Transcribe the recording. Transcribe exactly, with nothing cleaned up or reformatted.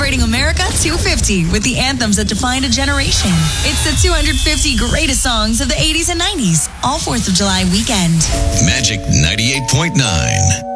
celebrating America two fifty with the anthems that defined a generation. It's the two hundred fifty greatest songs of the eighties and nineties, all fourth of July weekend. Magic ninety-eight point nine.